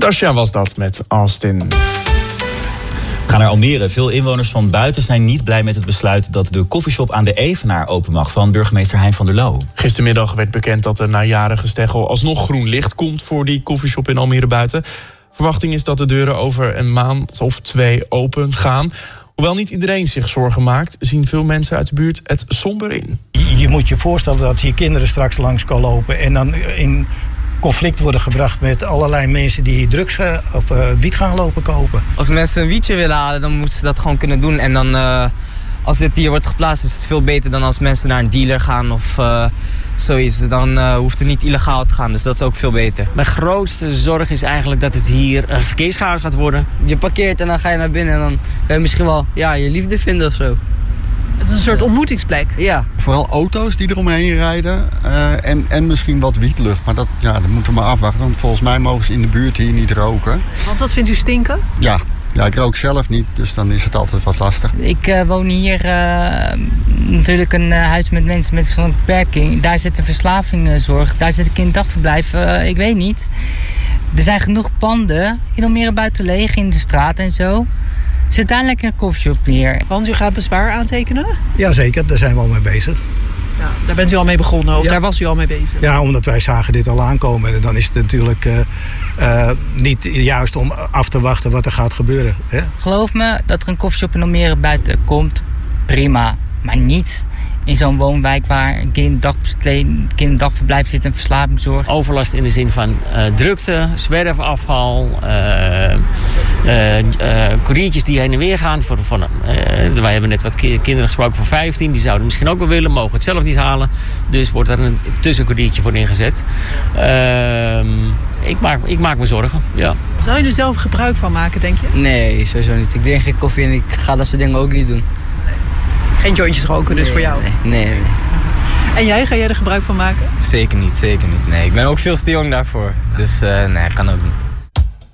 Tasja was dat met Austin. We gaan naar Almere. Veel inwoners van buiten zijn niet blij met het besluit dat de koffieshop aan de Evenaar open mag van burgemeester Hein van der Loo. Gistermiddag werd bekend dat er na jaren gesteggel alsnog groen licht komt voor die koffieshop in Almere buiten. Verwachting is dat de deuren over een maand of 2 open gaan. Hoewel niet iedereen zich zorgen maakt, zien veel mensen uit de buurt het somber in. Je moet je voorstellen dat hier kinderen straks langs kan lopen en dan in conflict worden gebracht met allerlei mensen die hier drugs of wiet gaan lopen kopen. Als mensen een wietje willen halen, dan moeten ze dat gewoon kunnen doen. En dan, als dit hier wordt geplaatst, is het veel beter dan als mensen naar een dealer gaan of zoiets. Dan hoeft het niet illegaal te gaan, dus dat is ook veel beter. Mijn grootste zorg is eigenlijk dat het hier verkeerschaos gaat worden. Je parkeert en dan ga je naar binnen en dan kan je misschien wel je liefde vinden of zo. Het is een soort ontmoetingsplek. Ja. Vooral auto's die eromheen rijden en misschien wat wietlucht. Maar dat moeten we maar afwachten, want volgens mij mogen ze in de buurt hier niet roken. Want dat vindt u stinken? Ja, ik rook zelf niet, dus dan is het altijd wat lastig. Ik woon hier natuurlijk een huis met mensen met verstandelijke beperking. Daar zit een verslavingszorg, daar zit een kinderdagverblijf. Ik weet niet. Er zijn genoeg panden in Almere buiten leeg in de straat en zo. Zit daar lekker een koffieshop neer. Want u gaat bezwaar aantekenen? Jazeker, daar zijn we al mee bezig. Ja, daar bent u al mee begonnen, of daar was u al mee bezig? Ja, omdat wij zagen dit al aankomen. En dan is het natuurlijk niet juist om af te wachten wat er gaat gebeuren. Hè? Geloof me, dat er een koffieshop in Almere buiten komt, prima. Maar niet in zo'n woonwijk waar een kinderdagverblijf zit en verslavingszorg. Overlast in de zin van drukte, zwerfafval, koeriertjes die heen en weer gaan. Wij hebben net wat kinderen gesproken van 15, die zouden misschien ook wel willen, mogen het zelf niet halen. Dus wordt er een tussenkoeriertje voor ingezet. Ik maak me zorgen, ja. Zou je er zelf gebruik van maken, denk je? Nee, sowieso niet. Ik drink geen koffie en ik ga dat soort dingen ook niet doen. Geen jointjes roken dus voor jou? Nee. En jij, ga jij er gebruik van maken? Zeker niet. Nee, ik ben ook veel te jong daarvoor. Dus nee, kan ook niet.